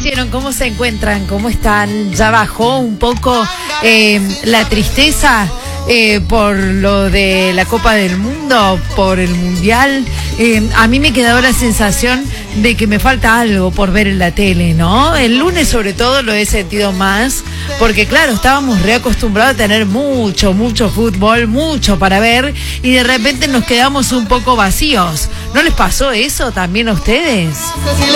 amanecieron? ¿Cómo se encuentran? ¿Cómo están? ¿Ya bajó un poco la tristeza por lo de la Copa del Mundo, por el Mundial? A mí me quedó la sensación de que me falta algo por ver en la tele, ¿no? El lunes sobre todo lo he sentido más, porque claro, estábamos reacostumbrados a tener mucho fútbol, mucho para ver, y de repente nos quedamos un poco vacíos. ¿No les pasó eso también a ustedes?